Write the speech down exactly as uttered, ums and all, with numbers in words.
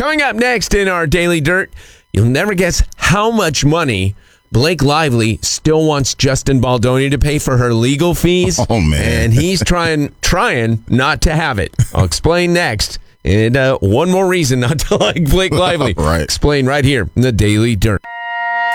Coming up next in our Daily Dirt, you'll never guess how much money Blake Lively still wants Justin Baldoni to pay for her legal fees. Oh, man. And he's trying trying not to have it. I'll explain next. And uh, one more reason not to like Blake Lively. Right. Explain right here in the Daily Dirt.